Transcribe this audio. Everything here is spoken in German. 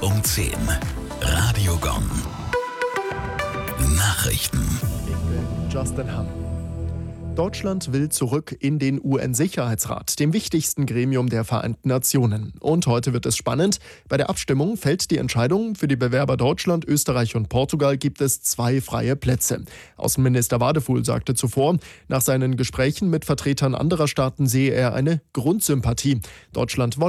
um 10. Radio Gong. Nachrichten. Ich bin Justin Hahn. Deutschland will zurück in den UN-Sicherheitsrat, dem wichtigsten Gremium der Vereinten Nationen. Und heute wird es spannend. Bei der Abstimmung fällt die Entscheidung. Für die Bewerber Deutschland, Österreich und Portugal gibt es 2 freie Plätze. Außenminister Wadefuhl sagte zuvor, nach seinen Gesprächen mit Vertretern anderer Staaten sehe er eine Grundsympathie. Deutschland wolle